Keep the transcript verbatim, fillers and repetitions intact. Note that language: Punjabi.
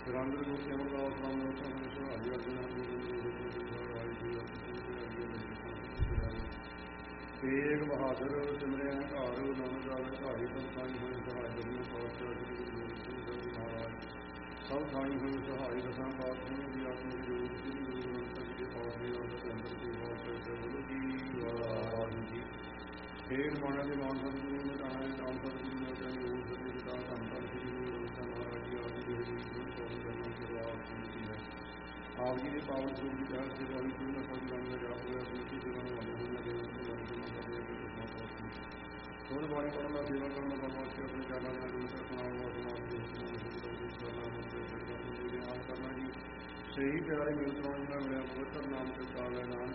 ਰੰਗ ਰੂਪ ਅਮਰਦਾਸ ਰਾਮ ਲੋਕਾਂ ਨੂੰ ਸਹਾਈ ਅਰਜਨ ਤੇਗ ਬਹਾਦਰ ਸਿਮਰਿਆ ਘਰ ਨਾਨਕ ਆਵੇ ਢਾਈ ਸਭ ਸਾਈ ਹੋਏ ਸਹਾਈ ਬਣੀ ਪਾਤਸ਼ਾਹ ਸ੍ਰੀ ਗੁਰੂ ਗੋਬਿੰਦ ਸਿੰਘ ਸਾਹਿਬ ਮਹਾਰਾਜ ਸਭ ਸਾਈ ਹੋਏ ਸਹਾਈ ਦਸਾਂ ਪਾਤਸ਼ਾਹਾਂ ਦੀ ਆਤਮਿਕ ਜੋਤ ਸ੍ਰੀ ਗੁਰੂ ਗ੍ਰੰਥ ਸਾਹਿਬ ਜੀ ਪਾਸ ਦੀ ਅੰਦਰ ਅੰਦਰ ਦੀ ਬਾਤ ਕਰਦੇ ਬੋਲੋ ਜੀ ਵਾਹਿਗੁਰੂ ਜੀ ਖੇਡ ਮਾਣਾ ਦੇ ਮਾਨ ਸਤਿਗੁਰੂ ਨੇ ਕਹਾ ਹੈ ਨਾਮ ਸਤਿਗੁਰੂ ਨੇ ਕਹਿੰਦੇ ਉਹ ਸੱਚੇ ਪਿਤਾ ਧੰਨ ਧੰਨ ਸ੍ਰੀ ਗੁਰੂ ਗ੍ਰੰਥ ਸਾਹਿਬ ਮਹਾਰਾਜ ਜੀ ਆਪ ਜੀ ਦੇ ਗੁਰੂ ਕੌਣ ਕਰਨਾ ਸ਼ੁਰੂਆਤ ਕੀਤੀ ਹੈ ਆਪ ਜੀ ਦੇ ਪਾਵਨ ਸਰੂਪ ਦੀ ਚਾਰ ਸੇਵਾ ਹੀ ਪੂਰਨ ਸਭ ਰੰਗ ਦਾ ਜਾਪ ਹੋਇਆ ਆਪਣੀ ਕੀ ਸੇਵਾ ਨੂੰ ਆਉਂਦੇ ਹੋਈਆਂ ਦੇ ਹੁਣ ਬਾਣੀ ਪੜ੍ਹਨ ਦਾ ਸੇਵਾ ਕਰਨ ਦਾ ਬਾਬਾ ਜੀ ਆਪਣੇ ਚਾਲਾਂ ਦਾ ਗੁਰੂ ਦਾ ਸੁਣਾਉਣ ਦਾ ਸਮਾਜ ਦੇ ਨਾਲ ਕਰਨਾ ਜੀ ਸਹੀ ਪਿਆਰੇ ਮਿਲ ਪਾਉਣ ਦਾ ਮਿਲਿਆ ਪਵਿੱਤਰ ਨਾਮ ਤੇ ਕਾਲ ਹੈ ਨਾਮ